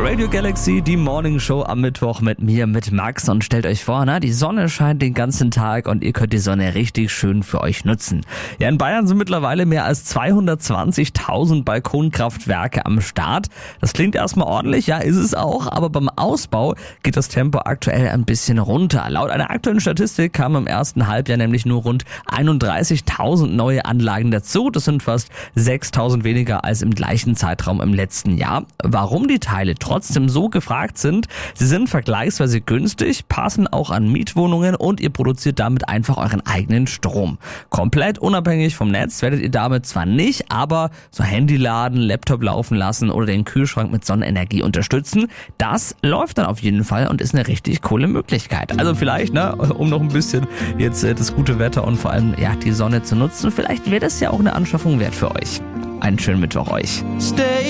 Radio Galaxy, die Morning Show am Mittwoch mit mir, mit Max. Und stellt euch vor, die Sonne scheint den ganzen Tag und ihr könnt die Sonne richtig schön für euch nutzen. Ja, in Bayern sind mittlerweile mehr als 220.000 Balkonkraftwerke am Start. Das klingt erstmal ordentlich, ja, ist es auch, aber beim Ausbau geht das Tempo aktuell ein bisschen runter. Laut einer aktuellen Statistik kamen im ersten Halbjahr nämlich nur rund 31.000 neue Anlagen dazu. Das sind fast 6.000 weniger als im gleichen Zeitraum im letzten Jahr. Warum die Teile trotzdem so gefragt sind? Sie sind vergleichsweise günstig, passen auch an Mietwohnungen und ihr produziert damit einfach euren eigenen Strom. Komplett unabhängig vom Netz werdet ihr damit zwar nicht, aber so Handy laden, Laptop laufen lassen oder den Kühlschrank mit Sonnenenergie unterstützen. Das läuft dann auf jeden Fall und ist eine richtig coole Möglichkeit. Also vielleicht, um noch ein bisschen jetzt das gute Wetter und vor allem die Sonne zu nutzen, vielleicht wäre das ja auch eine Anschaffung wert für euch. Einen schönen Mittwoch euch. Stay